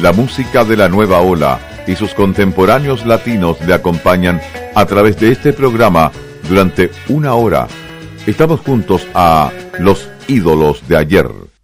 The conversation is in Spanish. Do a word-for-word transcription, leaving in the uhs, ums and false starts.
La música de la nueva ola y sus contemporáneos latinos le acompañan a través de este programa durante una hora. Estamos juntos a los ídolos de ayer.